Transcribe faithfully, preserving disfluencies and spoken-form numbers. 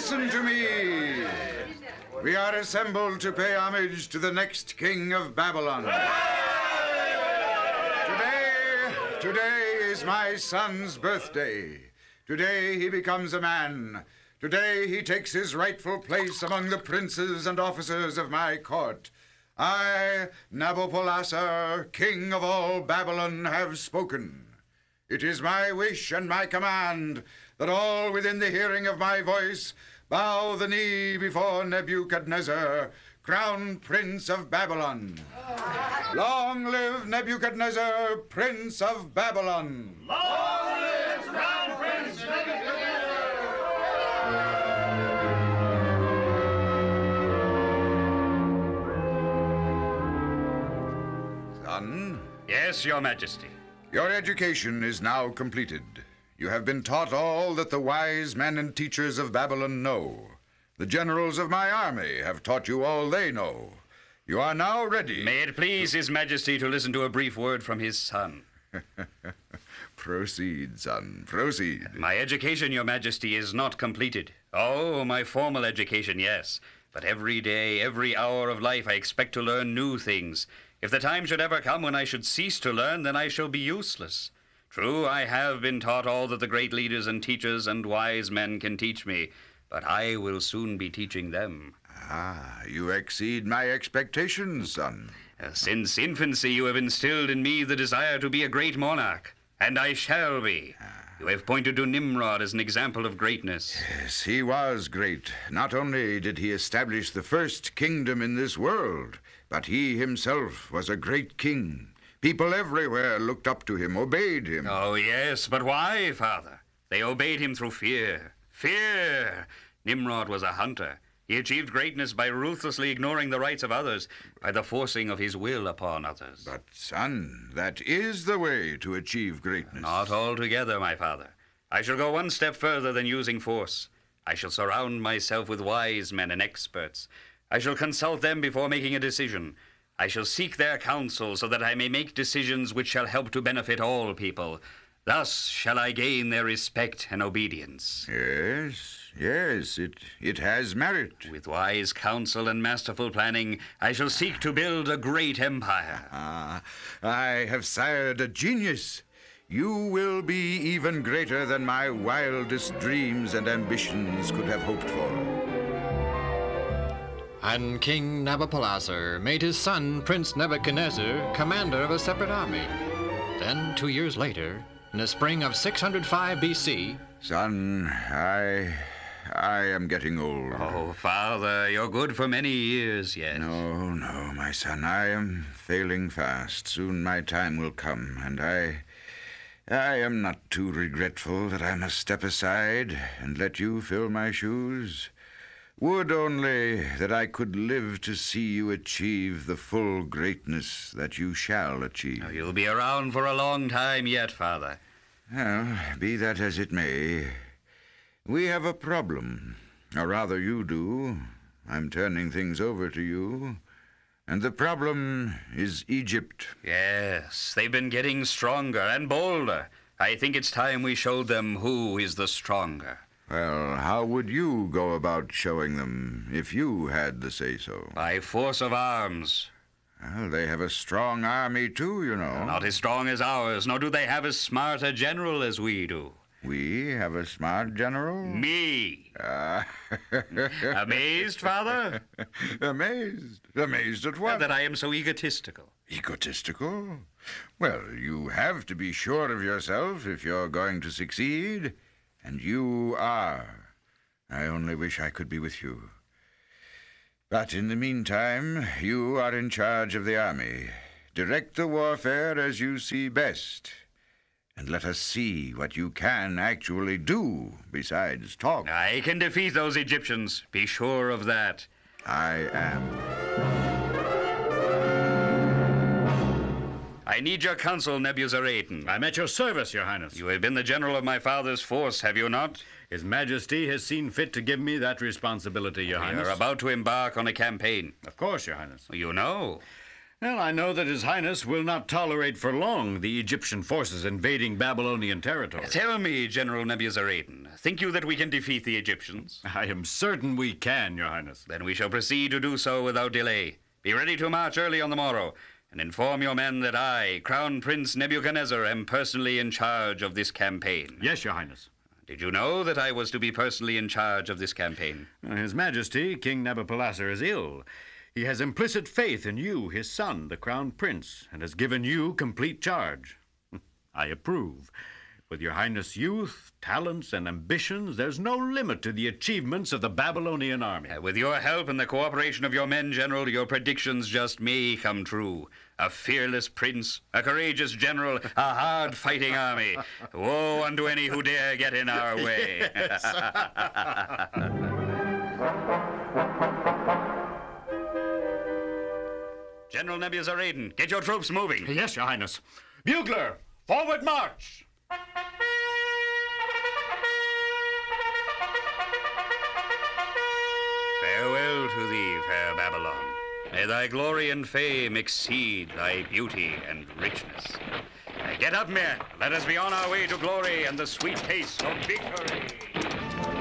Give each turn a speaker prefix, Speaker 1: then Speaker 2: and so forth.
Speaker 1: Listen to me. We are assembled to pay homage to the next king of Babylon. Today, today is my son's birthday. Today he becomes a man. Today he takes his rightful place among the princes and officers of my court. I, Nabopolassar, king of all Babylon, have spoken. It is my wish and my command that all within the hearing of my voice bow the knee before Nebuchadnezzar, crown prince of Babylon. Long live Nebuchadnezzar, prince of Babylon.
Speaker 2: Long live crown prince Nebuchadnezzar.
Speaker 1: Son?
Speaker 3: Yes, Your Majesty.
Speaker 1: Your education is now completed. You have been taught all that the wise men and teachers of Babylon know. The generals of my army have taught you all they know. You are now ready.
Speaker 3: May it please His Majesty to listen to a brief word from his son.
Speaker 1: Proceed, son, proceed.
Speaker 3: My education, Your Majesty, is not completed. Oh, my formal education, yes. But every day, every hour of life, I expect to learn new things. If the time should ever come when I should cease to learn, then I shall be useless. True, I have been taught all that the great leaders and teachers and wise men can teach me, but I will soon be teaching them.
Speaker 1: Ah, you exceed my expectations, son.
Speaker 3: Uh, since infancy, you have instilled in me the desire to be a great monarch, and I shall be. You have pointed to Nimrod as an example of greatness.
Speaker 1: Yes, he was great. Not only did he establish the first kingdom in this world, but he himself was a great king. People everywhere looked up to him, obeyed him.
Speaker 3: Oh, yes, but why, Father? They obeyed him through fear. Fear! Nimrod was a hunter. He achieved greatness by ruthlessly ignoring the rights of others, by the forcing of his will upon others.
Speaker 1: But, son, that is the way to achieve greatness.
Speaker 3: Not altogether, my father. I shall go one step further than using force. I shall surround myself with wise men and experts. I shall consult them before making a decision. I shall seek their counsel so that I may make decisions which shall help to benefit all people. Thus shall I gain their respect and obedience.
Speaker 1: Yes, yes, it, it has merit.
Speaker 3: With wise counsel and masterful planning, I shall seek to build a great empire.
Speaker 1: Ah, I have sired a genius. You will be even greater than my wildest dreams and ambitions could have hoped for.
Speaker 4: And King Nabopolassar made his son, Prince Nebuchadnezzar, commander of a separate army. Then, two years later, in the spring of six hundred five B C...
Speaker 1: Son, I... I am getting old.
Speaker 3: Oh, Father, you're good for many years yet.
Speaker 1: No, no, my son, I am failing fast. Soon my time will come, and I... I am not too regretful that I must step aside and let you fill my shoes. Would only that I could live to see you achieve the full greatness that you shall achieve.
Speaker 3: Oh, you'll be around for a long time yet, Father.
Speaker 1: Well, be that as it may, we have a problem. Or rather, you do. I'm turning things over to you. And the problem is Egypt.
Speaker 3: Yes, they've been getting stronger and bolder. I think it's time we showed them who is the stronger.
Speaker 1: Well, how would you go about showing them if you had the say-so?
Speaker 3: By force of arms.
Speaker 1: Well, they have a strong army, too, you know.
Speaker 3: Not as strong as ours, nor do they have as smart a general as we do.
Speaker 1: We have a smart general?
Speaker 3: Me.
Speaker 1: Uh,
Speaker 3: Amazed, Father?
Speaker 1: Amazed? Amazed at what?
Speaker 3: That I am so egotistical.
Speaker 1: Egotistical? Well, you have to be sure of yourself if you're going to succeed. And you are. I only wish I could be with you. But in the meantime, you are in charge of the army. Direct the warfare as you see best. And let us see what you can actually do besides talk.
Speaker 3: I can defeat those Egyptians. Be sure of that.
Speaker 1: I am.
Speaker 3: I need your counsel, Nebuzaradan.
Speaker 5: I'm at your service, Your Highness.
Speaker 3: You have been the general of my father's force, have you not?
Speaker 5: His Majesty has seen fit to give me that responsibility, Your Highness.
Speaker 3: You're about to embark on a campaign.
Speaker 5: Of course, Your Highness.
Speaker 3: You know.
Speaker 5: Well, I know that His Highness will not tolerate for long the Egyptian forces invading Babylonian territory.
Speaker 3: Tell me, General Nebuzaradan, think you that we can defeat the Egyptians?
Speaker 5: I am certain we can, Your Highness.
Speaker 3: Then we shall proceed to do so without delay. Be ready to march early on the morrow, and inform your men that I, Crown Prince Nebuchadnezzar, am personally in charge of this campaign.
Speaker 5: Yes, Your Highness.
Speaker 3: Did you know that I was to be personally in charge of this campaign?
Speaker 5: Uh, His Majesty, King Nabopolassar, is ill. He has implicit faith in you, his son, the Crown Prince, and has given you complete charge. I approve. With Your Highness' youth, talents, and ambitions, there's no limit to the achievements of the Babylonian army.
Speaker 3: Uh, with your help and the cooperation of your men, General, your predictions just may come true. A fearless prince, a courageous general, a hard-fighting army. Woe unto any who dare get in our way. General Nebuzaradan, get your troops moving.
Speaker 5: Yes, Your Highness. Bugler, forward march!
Speaker 3: Farewell to thee, fair Babylon. May thy glory and fame exceed thy beauty and richness. Get up, men. Let us be on our way to glory and the sweet taste of victory.